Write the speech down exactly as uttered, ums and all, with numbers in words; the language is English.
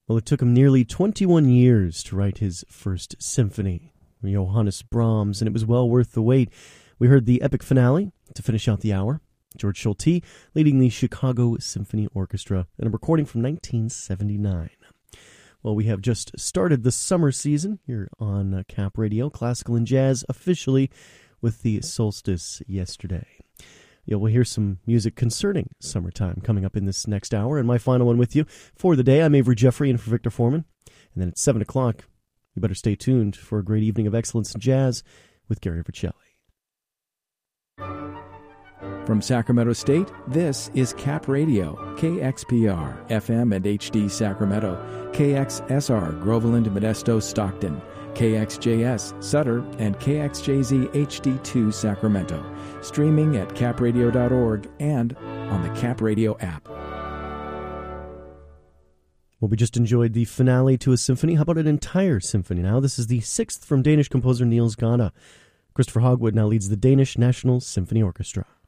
Well, it took him nearly twenty-one years to write his first symphony, Johannes Brahms, and it was well worth the wait. We heard the epic finale to finish out the hour. George Schulte leading the Chicago Symphony Orchestra, and a recording from nineteen seventy-nine. Well, we have just started the summer season here on uh, Cap Radio, classical and jazz officially, with the solstice yesterday. Yeah, we'll hear some music concerning summertime coming up in this next hour. And my final one with you for the day, I'm Avery Jeffrey and for Victor Foreman. And then at seven o'clock, you better stay tuned for a great evening of excellence in jazz with Gary Vercelli. From Sacramento State, this is Cap Radio, K X P R, F M and H D Sacramento, K X S R, Groveland, Modesto, Stockton, K X J S, Sutter, and K X J Z H D two, Sacramento. Streaming at cap radio dot org and on the Cap Radio app. Well, we just enjoyed the finale to a symphony. How about an entire symphony now? This is the sixth from Danish composer Niels Gade. Christopher Hogwood now leads the Danish National Symphony Orchestra.